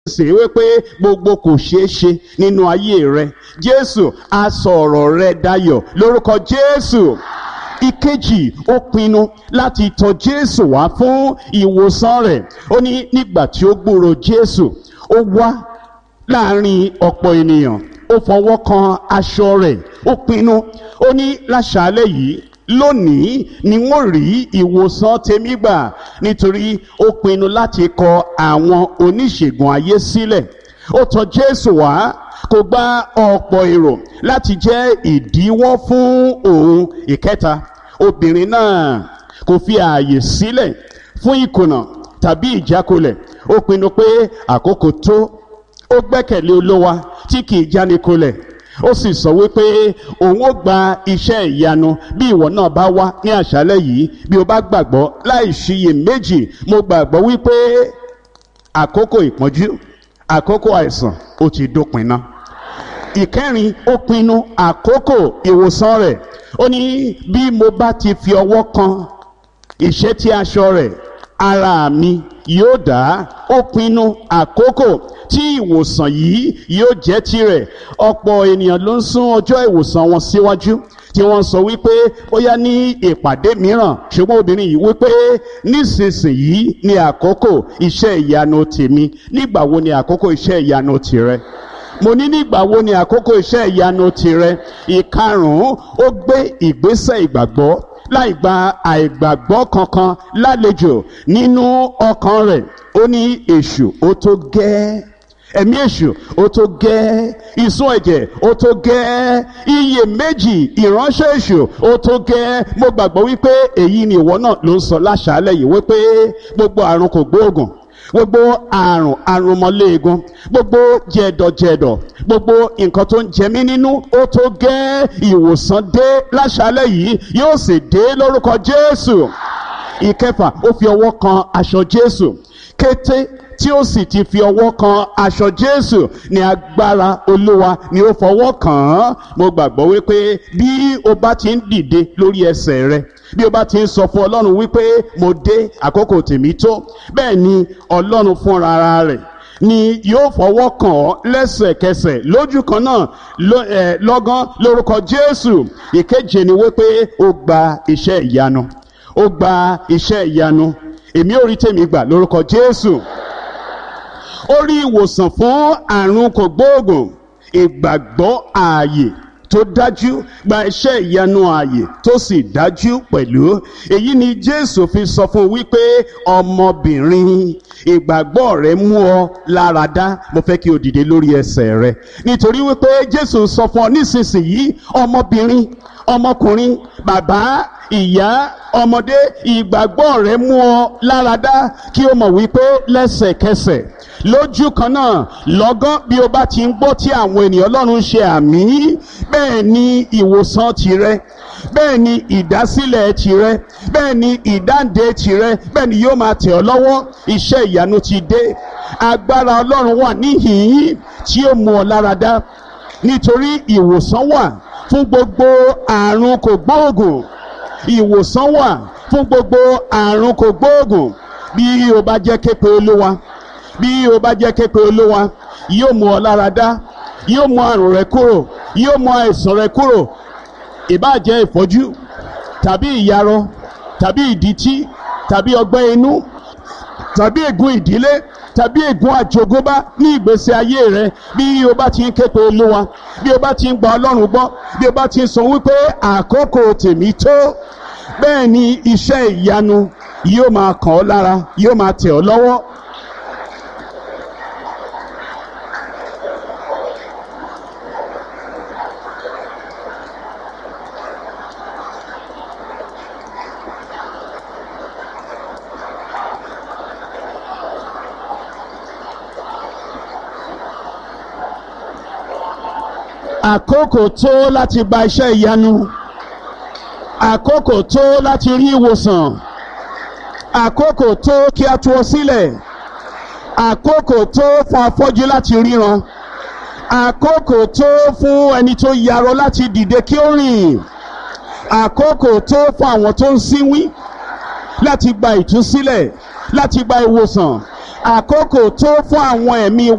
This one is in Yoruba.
sì wípé gbogbo kò ṣeé ṣe nínú ayé rẹ, Jésù á sọ ọ̀rọ̀ rẹ dayọ̀ lórúkọ Jésù. Ìkejì, ó pinnu láti tọ̀ Jésù wá fún ìwòsàn rẹ̀. Ó ní nígbà tí ó gbúròó Jésù, ó wá láàrin ọ̀pọ̀ ènìyàn, ó fọwọ́ kan aṣọ rẹ̀, ó pinnu, ó ní láṣálẹ́ yìí, lónìí ni wọ́n rí ìwòsàn tèmi gbà, nítorí ó pinnu láti kọ àwọn oníṣègùn ayé sílẹ̀. Ó tọ̀ Jésù wá, kò gba ọ̀pọ̀ èrò láti jẹ́ ìdíwọ́ fún òun. Ìkẹta, obìnrin náà kò fi ààyè sílẹ̀ fún ìkùnà tàbí ìjákulẹ̀. Ó pinnu pé àkókò tó, ó gbẹ́kẹ̀lé Olúwa tí kì í jánikulẹ̀. Ó sì sọ wípé òun ó gba iṣẹ́ ìyanu bí ìwọ náà bá wá ní àṣálẹ́ yìí. Bí o bá gbàgbọ́ láì ṣiyèméjì, mo gbàgbọ́ wípé àkókò ìpọ́njú, àkókò àìsàn ó ti dópin náà. Ìkẹrin, ó pinnu àkókò ìwòsàn rẹ̀. Ó ní bí mo bá ti fi ọwọ́ kan ìṣẹ́tí aṣọ rẹ̀, ara mi yóò dá. Ó pinnu àkókò tí ìwòsàn yìí yóò jẹ́ tirẹ̀. Ọ̀pọ̀ ènìyàn ló ń sún ọjọ́ ìwòsàn wọn síwájú, tí wọ́n sọ wípé bóyá ní ìpàdé mìíràn, ṣùgbọ́n obìnrin yìí wípé nísinsìnyí ni àkókò iṣẹ́ ìyanu tèmi. Nígbà wo ni àkókò iṣẹ́ ìyanu tìrẹ? Mo ní nígbà wo ni àkókò iṣẹ́ ìyanu tìrẹ? Ìkarùn-ún, ó gbé ìgbésẹ̀ ìgbàgbọ́ láì gba àìgbàgbọ́ kankan lálejò nínú ọkàn rẹ̀. Ó ní èṣù ó tó gẹ́, ẹ̀mí èṣù ó tó gẹ́, ìsun ẹ̀jẹ̀ ó tó gẹ́, iyèméjì ìránṣẹ́ èṣù ó tó gẹ́. Mo gbàgbọ́ wípé èyí ni ìwọ náà ló ń sọ láṣálẹ́ yìí, wípé gbogbo àrùn kò gbóògùn, gbogbo àrùn àrùnmọ́léegun, gbogbo jẹ̀dọ̀jẹ̀dọ̀, gbogbo nǹkan tó ń jẹ mí nínú ó tó gẹ́. Ìwòsàn dé láṣálẹ́ yìí, yóò sì dé lórúkọ Jésù. Ìkẹfà, ó fi ọwọ́ kan aṣọ Jésù. Kété tí ó sì ti fi ọwọ́ kan aṣọ Jésù ni agbára Olúwa ni ó fọwọ́ kàn án. Mo gbàgbọ́ wípé bí o bá ti ń dìde lórí ẹsẹ̀ rẹ, bí o bá ti ń sọ fún Ọlọ́run wípé mo dé, àkókò tèmi tó, bẹ́ẹ̀ ni Ọlọ́run fúnra rẹ̀ ni yóò fọwọ́ kàn ọ́ lẹ́sẹ̀kẹsẹ̀ lójú kan náà lọ́gán lórúkọ Jésù. Ìkeje ni wípé ó gba iṣẹ́ ìyanu, ó gba iṣẹ́ ìyanu. Èmi ò rí tèmi gbà lórúkọ Jésù. Ó rí ìwòsàn fún àrùn kògbóògùn. Ìgbàgbọ́ ààyè tó dájú gba iṣẹ́ ìyanu ààyè tó sì dájú pẹ̀lú. Èyí ni Jésù fi sọ fún wípé ọmọbìnrin, ìgbàgbọ́ rẹ mú ọ lára dá. Mo fẹ́ kí o dìde lórí ẹsẹ̀ rẹ, nítorí wípé Jésù sọ fún ọ nísinsìnyí, ọmọbìnrin, ọmọkùnrin, bàbá, ìyá, ọmọdé, ìgbàgbọ́ rẹ mú ọ lára dá. Kí o mọ̀ wípé lẹ́sẹ̀kẹsẹ̀, lójú kan náà, lọ́gán bí o bá ti ń gbọ́ tí àwọn ènìyàn Ọlọ́run ṣe àmì, bẹ́ẹ̀ ni ìwòsàn tìrẹ, bẹ́ẹ̀ ni ìdásílẹ̀ tìrẹ, bẹ́ẹ̀ ni ìdáǹdè tìrẹ, bẹ́ẹ̀ ni yóò máa tẹ̀ ọ́ lọ́wọ́. Iṣẹ́ ìyanu ti dé. Agbára Ọlọ́run wà níhìn-ín tí ó mú ọ lára dá, nítorí ìwòsàn wà fún gbogbo àrùn kògbóògùn. Ìwòsàn wà fún gbogbo àrùn kògbóògùn. Bí o bá jẹ́ képe Olúwa, bí o bá jẹ́ képe Olúwa, yóò mú ọ lára dá, yóò mú àrùn rẹ kúrò, yóò mú àìsàn rẹ kúrò. Ìbá jẹ́ ìfọ́jú tàbí ìyarọ tàbí ìdítí tàbí ọgbẹ́ inú tàbí ègún ìdílé tàbí ègún àjogúnbá ní ìgbésí ayé rẹ, bí o bá ti ń képe Olúwa, bí o bá ti ń gba Ọlọ́run gbọ́, bí o bá ti ń sọ wípé àkókò tèmi tó, bẹ́ẹ̀ ni iṣẹ́ ìyanu yóò máa kàn ọ́ lára, yóò máa tẹ̀ ọ́ lọ́wọ́. Àkókò tó láti gba iṣẹ́ ìyanu, àkókò tó láti rí ìwòsàn, àkókò tó kí a tú ọ sílẹ̀, àkókò tó fún afọ́jú láti ríran, àkókò tó fún ẹni tó yarọ láti dìde kí ó rìn, àkókò tó fún àwọn tó ń sínwín láti gba ìtúsílẹ̀, láti gba ìwòsàn, àkókò tó fún àwọn ẹ̀mí